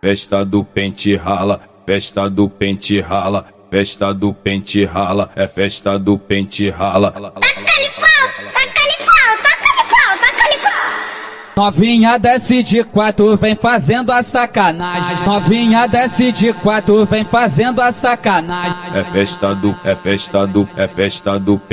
festa do pente rala, festa do pente rala, festa do pente rala, é festa do pente rala. Taca-lhe pau, taca-lhe pau, taca-lhe pau, taca-lhe pau. Novinha desce de quatro, vem fazendo a sacanagem. Novinha desce de quatro, vem fazendo a sacanagem. É festa do